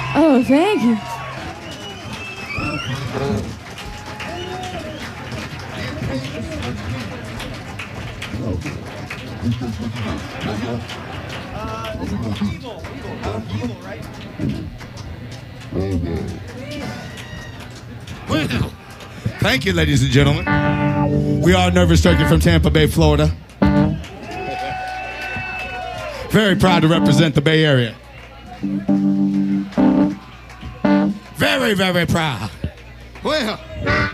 Oh, thank you. Well, thank you, ladies and gentlemen. We are Nervous Turkey from Tampa Bay, Florida. Very proud to represent the Bay Area. Very, very proud. Well,